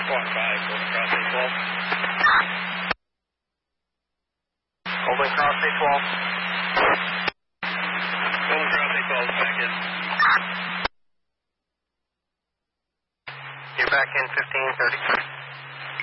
Squawk 5, Golden Cross A12. Golden Cross A12. Golden Cross A12 is back in. You're back in 1530.